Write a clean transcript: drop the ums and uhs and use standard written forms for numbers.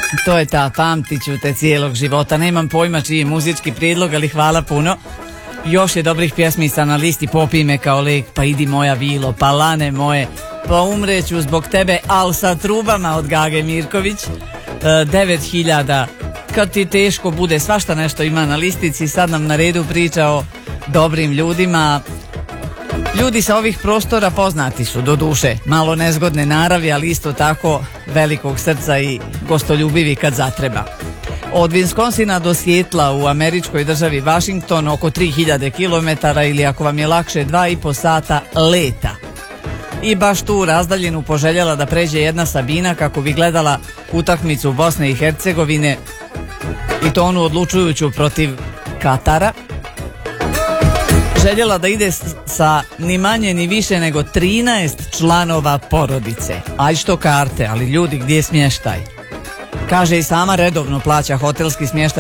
To je ta, pamtit ću te cijelog života. Nemam pojma čiji je muzički prijedlog, ali hvala puno. Još je dobrih pjesmica na listi. Popij me kao lek, pa idi moja vilo, pa lane moje, pa umreću zbog tebe, al sa trubama od Gage Mirković. 9000, kad ti teško bude, svašta nešto ima na listici. Sad nam na redu priča o dobrim ljudima. Ljudi sa ovih prostora poznati su, do duše, malo nezgodne naravi, ali isto tako velikog srca i gostoljubivi kad zatreba. Od Wisconsina do Sijetla u američkoj državi Washington oko 3000 km ili ako vam je lakše 2,5 sata leta. I baš tu razdaljinu poželjela da pređe jedna Sabina kako bi gledala utakmicu Bosne i Hercegovine i to onu odlučujuću protiv Katara. Željela da ide sa ni manje ni više nego 13 članova porodice. Aj što karte, ali ljudi, gdje je smještaj? Kaže i sama redovno plaća hotelski smještaj